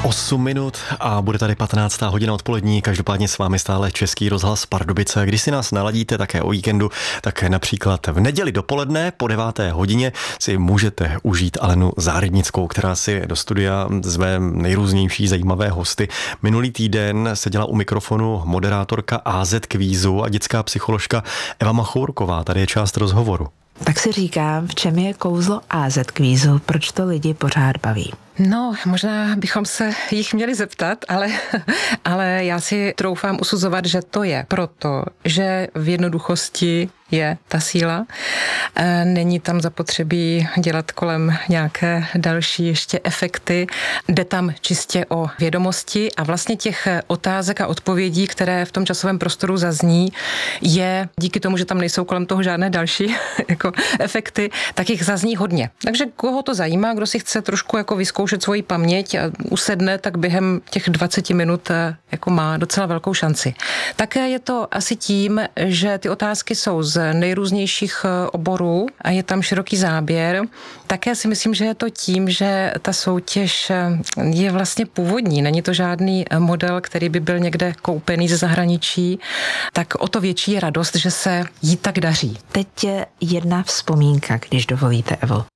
8 minut a bude tady 15. hodina odpolední, každopádně s vámi stále Český rozhlas Pardubice. Když si nás naladíte také o víkendu, tak například v neděli dopoledne po 9. hodině si můžete užít Alenu Zárednickou, která si do studia zve nejrůznější zajímavé hosty. Minulý týden seděla u mikrofonu moderátorka AZ Kvízu a dětská psycholožka Eva Machourková. Tady je část rozhovoru. Tak si říkám, v čem je kouzlo AZ Kvízu, proč to lidi pořád baví? No, možná bychom se jich měli zeptat, ale já si troufám usuzovat, že to je proto, že v jednoduchosti je ta síla. Není tam zapotřebí dělat kolem nějaké další ještě efekty. Jde tam čistě o vědomosti a vlastně těch otázek a odpovědí, které v tom časovém prostoru zazní, je díky tomu, že tam nejsou kolem toho žádné další jako efekty, tak jich zazní hodně. Takže koho to zajímá, kdo si chce trošku jako vyzkoušet svoji paměť a usedne, tak během těch 20 minut jako má docela velkou šanci. Také je to asi tím, že ty otázky jsou z nejrůznějších oborů a je tam široký záběr. Také si myslím, že je to tím, že ta soutěž je vlastně původní. Není to žádný model, který by byl někde koupený ze zahraničí, tak o to větší je radost, že se jí tak daří. Teď je jedna vzpomínka, když dovolíte, Evo.